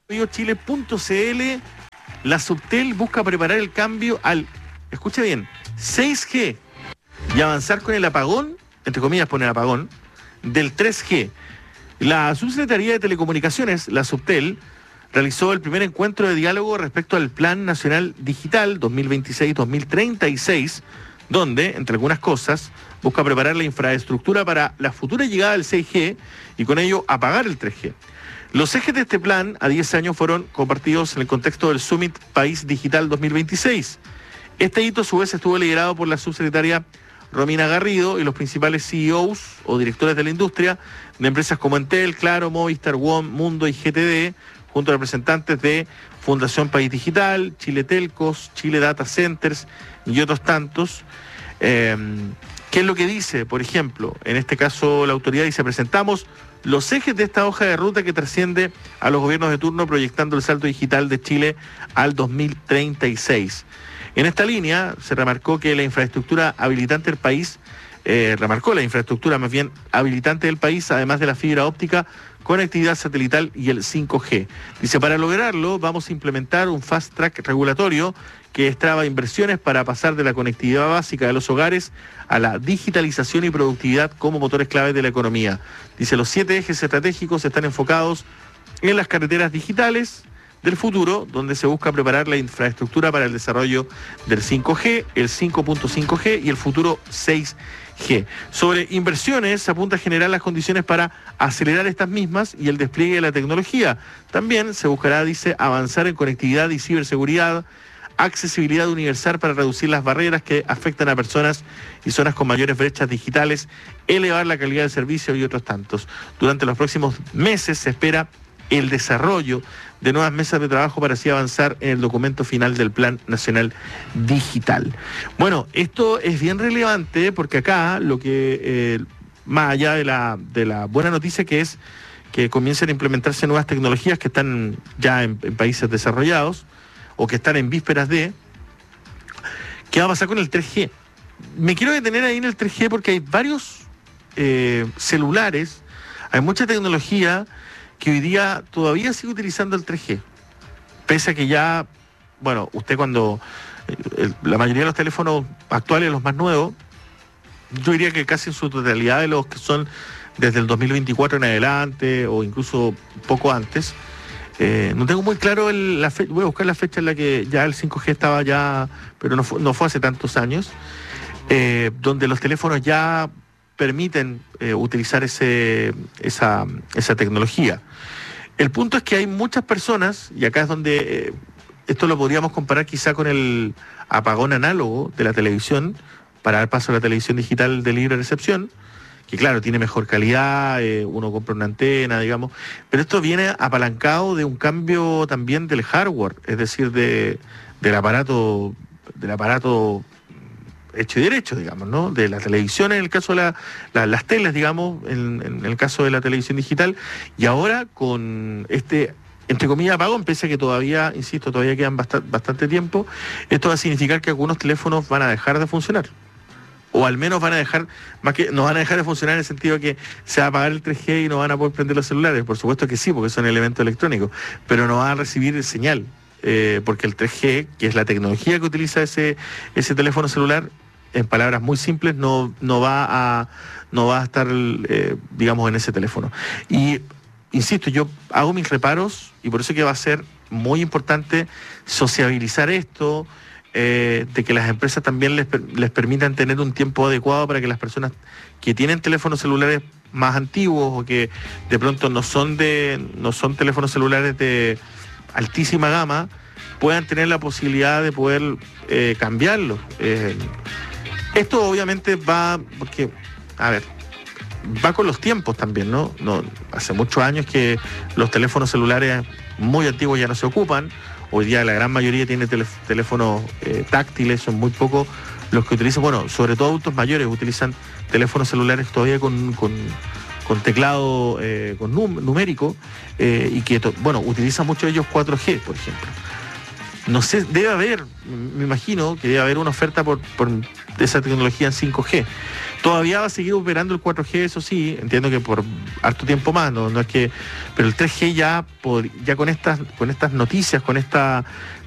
Chile.cl, la Subtel busca preparar el cambio al, escuche bien, 6G y avanzar con el apagón, entre comillas pone apagón, del 3G. La Subsecretaría de Telecomunicaciones, la Subtel, realizó el primer encuentro de diálogo respecto al Plan Nacional Digital 2026-2036, donde, entre algunas cosas, busca preparar la infraestructura para la futura llegada del 6G y con ello apagar el 3G. Los ejes de este plan a 10 años fueron compartidos en el contexto del Summit País Digital 2026. Este hito a su vez estuvo liderado por la subsecretaria Romina Garrido y los principales CEOs o directores de la industria de empresas como Entel, Claro, Movistar, WOM, Mundo y GTD, junto a representantes de Fundación País Digital, Chile Telcos, Chile Data Centers y otros tantos. ¿Qué es lo que dice? Por ejemplo, en este caso la autoridad dice: presentamos los ejes de esta hoja de ruta que trasciende a los gobiernos de turno, proyectando el salto digital de Chile al 2036. En esta línea se remarcó que la infraestructura habilitante del país, habilitante del país, además de la fibra óptica, conectividad satelital y el 5G. Dice, para lograrlo vamos a implementar un fast track regulatorio que destraba inversiones para pasar de la conectividad básica de los hogares a la digitalización y productividad como motores clave de la economía. Dice, los 7 ejes estratégicos están enfocados en las carreteras digitales del futuro, donde se busca preparar la infraestructura para el desarrollo del 5G, el 5.5G y el futuro 6G. Sobre inversiones, se apunta a generar las condiciones para acelerar estas mismas y el despliegue de la tecnología. También se buscará, dice, avanzar en conectividad y ciberseguridad, accesibilidad universal para reducir las barreras que afectan a personas y zonas con mayores brechas digitales, elevar la calidad del servicio y otros tantos. Durante los próximos meses se espera el desarrollo de nuevas mesas de trabajo para así avanzar en el documento final del Plan Nacional Digital. Bueno, esto es bien relevante porque acá lo que, más allá de la buena noticia que es que comiencen a implementarse nuevas tecnologías que están ya en países desarrollados o que están en vísperas de, ¿qué va a pasar con el 3G? Me quiero detener ahí en el 3G porque hay varios celulares, hay mucha tecnología que hoy día todavía sigue utilizando el 3G, pese a que ya, bueno, usted cuando, la mayoría de los teléfonos actuales, los más nuevos, yo diría que casi en su totalidad de los que son desde el 2024 en adelante, o incluso poco antes, no tengo muy claro la fecha, voy a buscar la fecha en la que ya el 5G estaba ya, pero no fue hace tantos años, donde los teléfonos ya permiten utilizar esa tecnología. El punto es que hay muchas personas, y acá es donde esto lo podríamos comparar quizá con el apagón análogo de la televisión, para dar paso a la televisión digital de libre recepción, que claro, tiene mejor calidad, uno compra una antena, digamos, pero esto viene apalancado de un cambio también del hardware, es decir, del aparato hecho y derecho, digamos, ¿no? De la televisión en el caso de las teles, digamos, en el caso de la televisión digital, y ahora con este, entre comillas, apagón, pese a que todavía, insisto, todavía quedan bastante tiempo, esto va a significar que algunos teléfonos van a dejar de funcionar. O al menos no van a dejar de funcionar en el sentido de que se va a apagar el 3G y no van a poder prender los celulares. Por supuesto que sí, porque son elementos electrónicos, pero no van a recibir señal, porque el 3G, que es la tecnología que utiliza ese teléfono celular, en palabras muy simples, no va a estar, digamos, en ese teléfono. Y, insisto, yo hago mis reparos y por eso que va a ser muy importante sociabilizar esto, de que las empresas también les permitan tener un tiempo adecuado para que las personas que tienen teléfonos celulares más antiguos o que de pronto no son teléfonos celulares de altísima gama, puedan tener la posibilidad de poder cambiarlos. Esto obviamente va con los tiempos también, ¿no? Hace muchos años que los teléfonos celulares muy antiguos ya no se ocupan. Hoy día la gran mayoría tiene teléfonos táctiles, son muy pocos los que utilizan, bueno, sobre todo adultos mayores utilizan teléfonos celulares todavía con teclado numérico y que, utilizan mucho de ellos 4G, por ejemplo. No sé, debe haber, me imagino que debe haber una oferta por esa tecnología en 5G. Todavía va a seguir operando el 4G, eso sí, entiendo que por harto tiempo más, no es que, pero el 3G ya con estas noticias, con esta